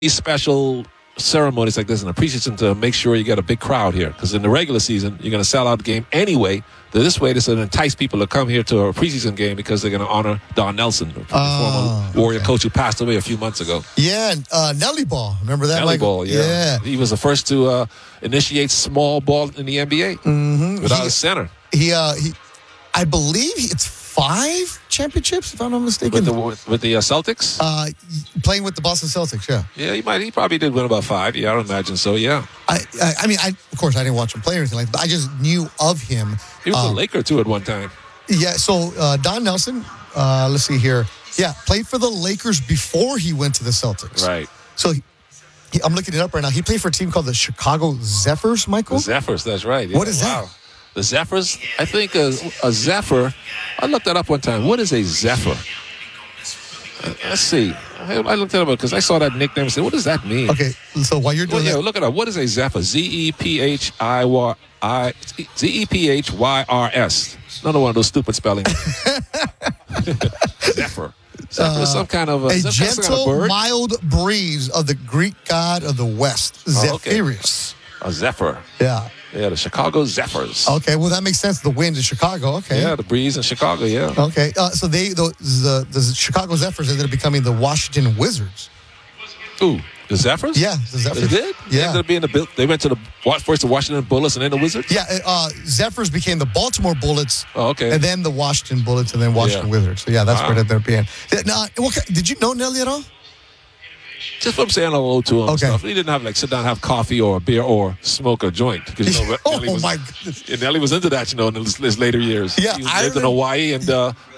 special ceremonies like this in the preseason to make sure you get a big crowd here. Because in the regular season, you're going to sell out the game anyway. This way, this will entice people to come here to a preseason game because they're going to honor Don Nelson, the former Warrior coach who passed away a few months ago. Yeah, Nelly Ball. Remember that? Nelly Ball, yeah. He was the first to initiate small ball in the NBA without a center. I believe it's 5 championships, if I'm not mistaken. With the Celtics? Playing with the Boston Celtics, yeah. Yeah, he probably did win about 5. Yeah, I don't imagine so, yeah. I mean, of course, I didn't watch him play or anything like that, but I just knew of him. He was a Laker, too, at one time. Yeah, so Don Nelson, let's see here. Yeah, played for the Lakers before he went to the Celtics. Right. So I'm looking it up right now. He played for a team called the Chicago Zephyrs, Michael? The Zephyrs, that's right. Yeah. What is that? The Zephyrs, I think a Zephyr, I looked that up one time. What is a Zephyr? Let's see. I looked it up because I saw that nickname and said, what does that mean? Okay, so while you're doing that. Look it up. What is a Zephyr? Zephyrs. Another one of those stupid spellings. Zephyr. Zephyr is some kind of a gentle, mild breeze of the Greek god of the West, Zephyrus. Okay. A Zephyr. Yeah. Yeah, the Chicago Zephyrs. Okay, well, that makes sense. The wind in Chicago, okay. Yeah, the breeze in Chicago, yeah. Okay, so the Chicago Zephyrs ended up becoming the Washington Wizards. Ooh, the Zephyrs? Yeah, the Zephyrs. They did? Yeah. They went to first the Washington Bullets and then the Wizards? Yeah, Zephyrs became the Baltimore Bullets. Oh, okay. And then the Washington Bullets and then Washington Wizards. So, yeah, that's where it ended up being. Now, did you know Nelly at all? Just from saying hello to him and stuff. He didn't have sit down and have coffee or a beer or smoke a joint. Because my goodness. Nelly was into that, in his later years. Yeah, he lived in Hawaii and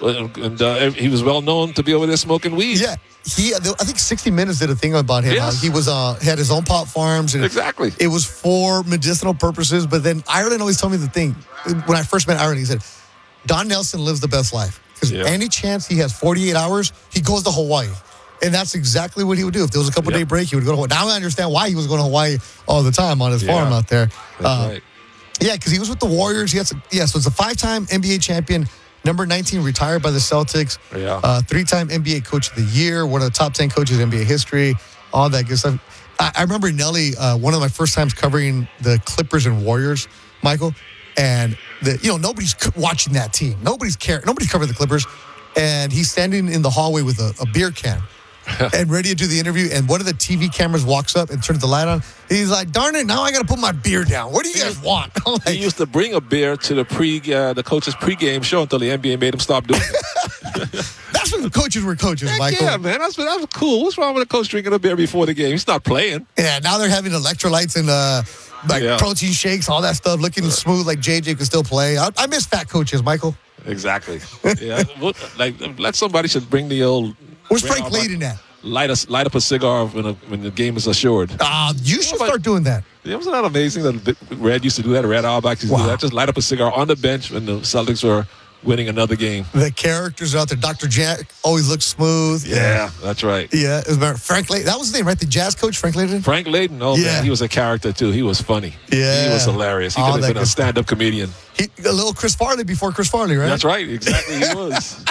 he was well known to be over there smoking weed. Yeah. I think 60 Minutes did a thing about him. Yes. He was had his own pot farms. And exactly. It was for medicinal purposes. But then Ireland always told me the thing. When I first met Ireland, he said, Don Nelson lives the best life. Because any chance he has 48 hours, he goes to Hawaii. And that's exactly what he would do. If there was a couple-day break, he would go to Hawaii. Now I understand why he was going to Hawaii all the time on his farm out there. That's right. Yeah, because he was with the Warriors. So it's a 5-time NBA champion, number 19, retired by the Celtics. Yeah. 3-time NBA Coach of the Year, one of the top 10 coaches in NBA history, all that good stuff. I remember Nelly, one of my first times covering the Clippers and Warriors, Michael, and nobody's watching that team. Nobody's covering the Clippers, and he's standing in the hallway with a beer can. And ready to do the interview, and one of the TV cameras walks up and turns the light on. He's like, darn it, now I got to put my beer down. What do you guys want? He used to bring a beer to the coach's pregame show until the NBA made him stop doing it. That's when the coaches were coaches, Michael. Yeah, man, that was cool. What's wrong with a coach drinking a beer before the game? He's not playing. Yeah, now they're having electrolytes and protein shakes, all that stuff, looking smooth like JJ could still play. I miss fat coaches, Michael. Exactly. Yeah, let somebody should bring the old... Where's Frank Layden at? Light up a cigar when the game is assured. You should start doing that. Yeah, wasn't that amazing that Red used to do that? Red Auerbach used to do that. Just light up a cigar on the bench when the Celtics were winning another game. The characters out there. Dr. Jack always looks smooth. Yeah, that's right. Yeah, Frank Layden. That was his name, right? The jazz coach, Frank Layden? Frank Layden. Oh, man, he was a character, too. He was funny. Yeah. He was hilarious. He could have been a stand-up comedian. A little Chris Farley before Chris Farley, right? That's right. Exactly, he was.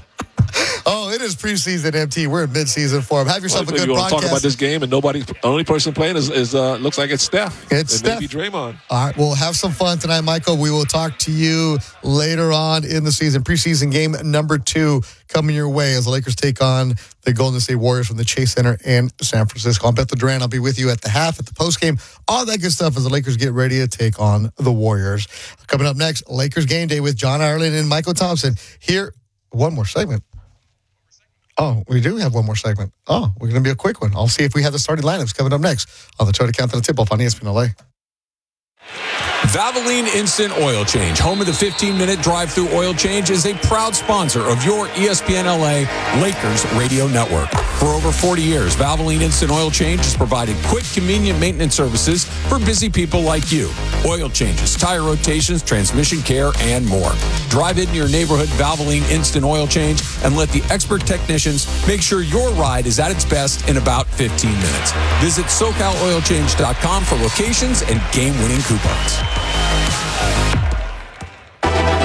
Oh, it is preseason, MT. We're in mid-season form. Have yourself a good you broadcast. Want to talk about this game, and the only person playing is looks like it's Steph. It's Steph. Maybe Draymond. All right, well, have some fun tonight, Michael. We will talk to you later on in the season. Preseason game number 2 coming your way as the Lakers take on the Golden State Warriors from the Chase Center in San Francisco. I'm Beto Duran. I'll be with you at the half, at the postgame, all that good stuff as the Lakers get ready to take on the Warriors. Coming up next, Lakers Game Day with John Ireland and Michael Thompson. Here, one more segment. Oh, we do have one more segment. Oh, we're going to be a quick one. I'll see if we have the starting lineups coming up next on the Toyota Countdown Tip-Off on ESPN LA. Valvoline Instant Oil Change, home of the 15-minute drive-through oil change, is a proud sponsor of your ESPN LA Lakers radio network. For over 40 years, Valvoline Instant Oil Change has provided quick, convenient maintenance services for busy people like you. Oil changes, tire rotations, transmission care, and more. Drive into your neighborhood Valvoline Instant Oil Change and let the expert technicians make sure your ride is at its best in about 15 minutes. Visit SoCalOilChange.com for locations and game-winning coupons.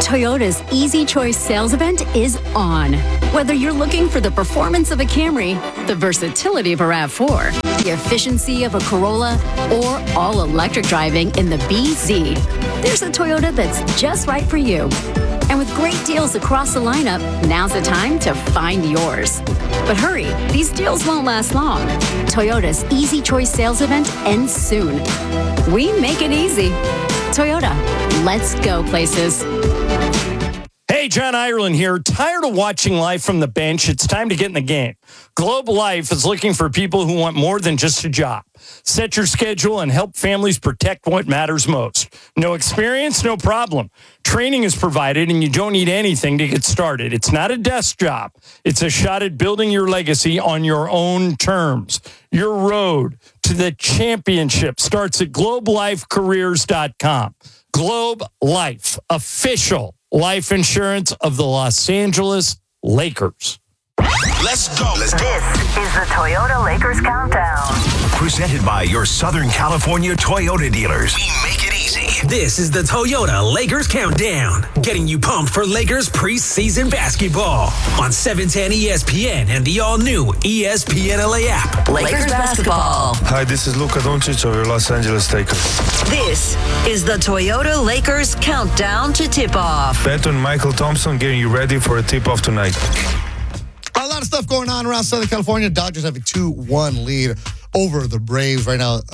Toyota's Easy Choice sales event is on. Whether you're looking for the performance of a Camry, the versatility of a RAV4, the efficiency of a Corolla, or all-electric driving in the BZ, there's a Toyota that's just right for you. And with great deals across the lineup, now's the time to find yours. But hurry, these deals won't last long. Toyota's Easy Choice sales event ends soon. We make it easy. Toyota, let's go places. Hey, John Ireland here. Tired of watching life from the bench? It's time to get in the game. Globe Life is looking for people who want more than just a job. Set your schedule and help families protect what matters most. No experience? No problem. Training is provided and you don't need anything to get started. It's not a desk job. It's a shot at building your legacy on your own terms. Your road to the championship starts at globelifecareers.com. Globe Life, official life insurance of the Los Angeles Lakers. Let's go. This is the Toyota Lakers Countdown. Presented by your Southern California Toyota dealers. We make it easy. This is the Toyota Lakers Countdown, getting you pumped for Lakers preseason basketball on 710 ESPN and the all-new ESPN LA app. Lakers basketball. Hi, this is Luka Doncic of your Los Angeles Lakers. This is the Toyota Lakers Countdown to tip-off. Bet on Michael Thompson getting you ready for a tip-off tonight. A lot of stuff going on around Southern California. Dodgers have a 2-1 lead over the Braves right now.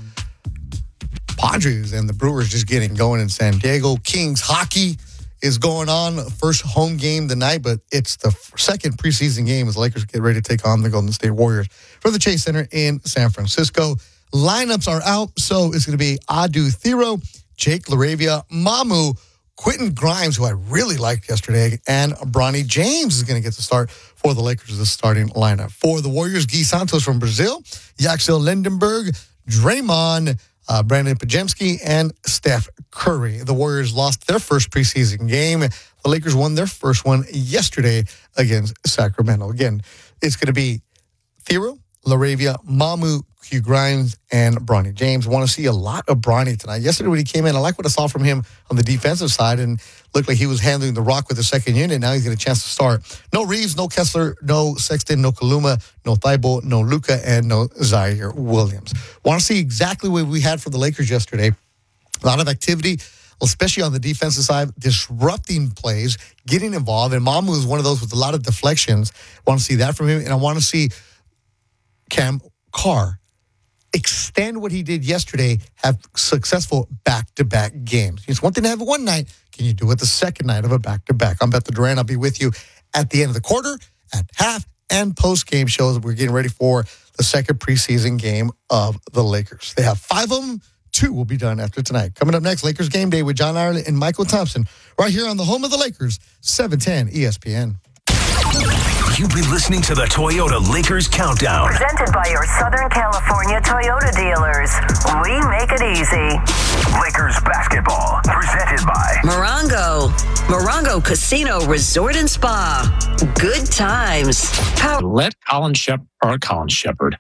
Padres and the Brewers just getting going in San Diego. Kings hockey is going on. First home game tonight, but it's the second preseason game as the Lakers get ready to take on the Golden State Warriors from the Chase Center in San Francisco. Lineups are out, so it's going to be Adu Thero, Jake LaRavia, Mamu, Quentin Grimes, who I really liked yesterday, and Bronny James is going to get the start for the Lakers, the starting lineup. For the Warriors, Gui Santos from Brazil, Yaxel Lindenberg, Draymond, Brandon Pajemski, and Steph Curry. The Warriors lost their first preseason game. The Lakers won their first one yesterday against Sacramento. Again, it's going to be Thero, LaRavia, Mamu, Q Grimes, and Bronny James. Want to see a lot of Bronny tonight. Yesterday when he came in, I like what I saw from him on the defensive side and looked like he was handling the rock with the second unit. Now he's getting a chance to start. No Reeves, no Kessler, no Sexton, no Kaluma, no Thibault, no Luka, and no Zaire Williams. Want to see exactly what we had for the Lakers yesterday. A lot of activity, especially on the defensive side, disrupting plays, getting involved. And Mamu is one of those with a lot of deflections. Want to see that from him. And I want to see Cam Carr extend what he did yesterday, have successful back-to-back games. It's one thing to have it one night. Can you do it the second night of a back-to-back? I'm Beth Duran. I'll be with you at the end of the quarter, at half, and post-game shows. We're getting ready for the second preseason game of the Lakers. They have 5 of them. 2 will be done after tonight. Coming up next, Lakers Game Day with John Ireland and Michael Thompson, right here on the home of the Lakers, 710 ESPN. You've been listening to the Toyota Lakers Countdown. Presented by your Southern California Toyota dealers. We make it easy. Lakers basketball. Presented by Morongo Casino Resort and Spa. Good times. Let Colin Shepard.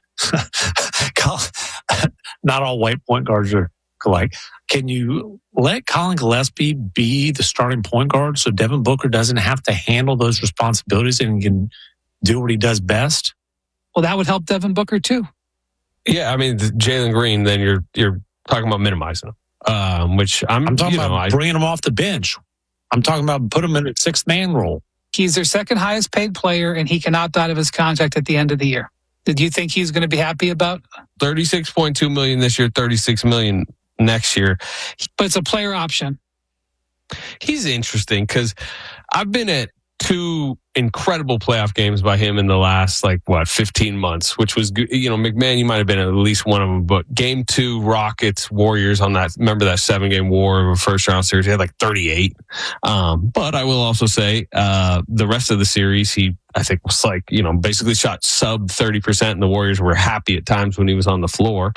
Not all white point guards are alike. Can you let Colin Gillespie be the starting point guard so Devin Booker doesn't have to handle those responsibilities and can do what he does best? Well, that would help Devin Booker too. Yeah, I mean, Jalen Green, then you're talking about minimizing him, which I'm talking about bringing him off the bench. I'm talking about put him in a 6-man role. He's their second highest paid player, and he can opt out of his contract at the end of the year. Did you think he's going to be happy about $36.2 million this year, $36 million next year? But it's a player option. He's interesting because I've been at 2 incredible playoff games by him in the last 15 months, which was good. McMahon, you might have been at least one of them, but game 2 Rockets Warriors on that, remember that 7-game war of a first round series, he had 38. But I will also say, the rest of the series, he, I think was basically shot sub 30%, and the Warriors were happy at times when he was on the floor.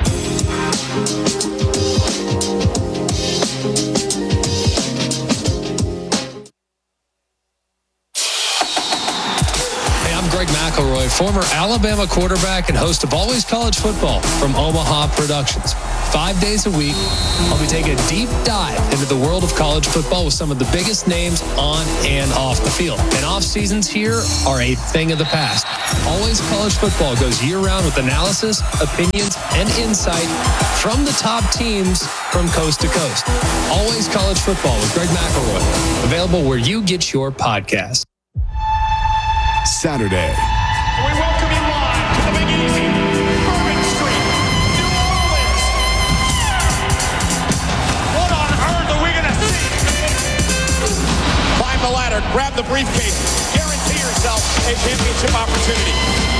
Greg McElroy McElroy, former Alabama quarterback and host of Always College Football from Omaha Productions. 5 days a week, I'll be taking a deep dive into the world of college football with some of the biggest names on and off the field. And off seasons here are a thing of the past. Always College Football goes year-round with analysis, opinions, and insight from the top teams from coast to coast. Always College Football with Greg McElroy. Available where you get your podcast. Saturday. We welcome you live to the Big Easy, Bourbon Street, New Orleans. What on earth are we going to see? Climb the ladder, grab the briefcase, guarantee yourself a championship opportunity.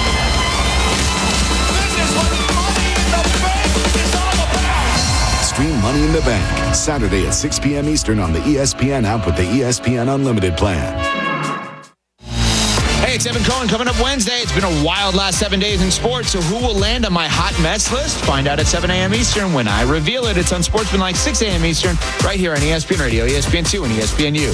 This is what Money in the Bank is all about. Stream Money in the Bank, Saturday at 6 p.m. Eastern on the ESPN app with the ESPN Unlimited plan. Hey, it's Evan Cohen coming up Wednesday. It's been a wild last 7 days in sports, so who will land on my hot mess list? Find out at 7 a.m. Eastern when I reveal it. It's on Sportsmanlike 6 a.m. Eastern, right here on ESPN Radio, ESPN2, and ESPNU.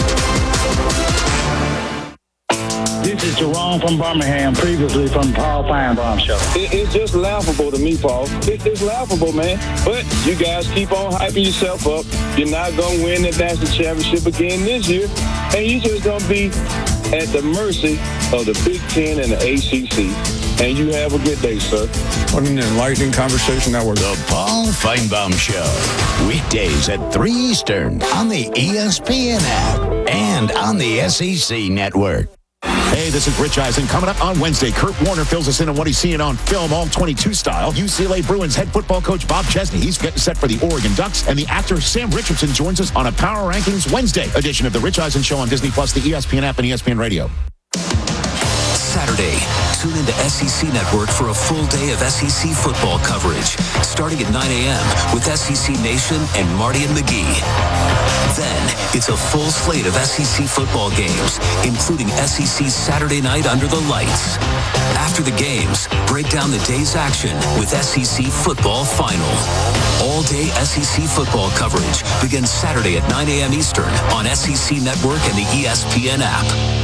This is Jerome from Birmingham, previously from Paul Feinbaum Show. It's just laughable to me, Paul. It's laughable, man. But you guys keep on hyping yourself up. You're not going to win the national championship again this year, and you're just going to be at the mercy of the Big Ten and the ACC. And you have a good day, sir. What an enlightening conversation that was. The Paul Feinbaum Show. Weekdays at 3 Eastern on the ESPN app and on the SEC network. Hey, this is Rich Eisen. Coming up on Wednesday, Kurt Warner fills us in on what he's seeing on film, all 22 style. UCLA Bruins head football coach Bob Chesney. He's getting set for the Oregon Ducks. And the actor Sam Richardson joins us on a Power Rankings Wednesday edition of the Rich Eisen Show on Disney+, the ESPN app, and ESPN Radio. Saturday, tune into SEC Network for a full day of SEC football coverage, starting at 9 a.m. with SEC Nation and Marty and McGee. Then, it's a full slate of SEC football games, including SEC's Saturday Night Under the Lights. After the games, break down the day's action with SEC Football Final. All-day SEC football coverage begins Saturday at 9 a.m. Eastern on SEC Network and the ESPN app.